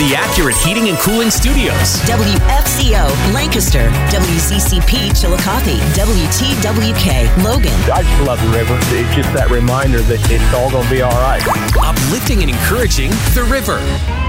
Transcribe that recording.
The Accurate Heating and Cooling Studios. WFCO, Lancaster. WZCP, Chillicothe. WTWK, Logan. I just love the river. It's just that reminder that it's all going to be all right. Uplifting and encouraging the river.